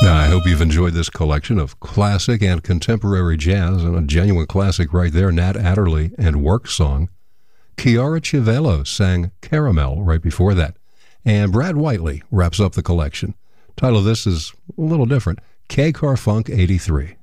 I hope you've enjoyed this collection of classic and contemporary jazz, and a genuine classic right there, Nat Adderley and Work Song. Chiara Chiavello sang Caramel right before that. And Brad Whiteley wraps up the collection. Title of this is a little different, K-Car Funk 83.